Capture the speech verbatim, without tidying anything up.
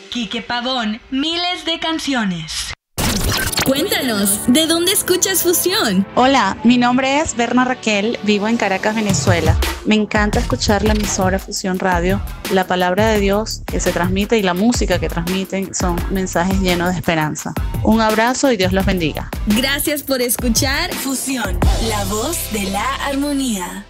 Quique Pavón, miles de canciones. Cuéntanos, ¿de dónde escuchas Fusión? Hola, mi nombre es Berna Raquel, vivo en Caracas, Venezuela. Me encanta escuchar la emisora Fusión Radio. La palabra de Dios que se transmite y la música que transmiten son mensajes llenos de esperanza. Un abrazo y Dios los bendiga. Gracias por escuchar Fusión, la voz de la armonía.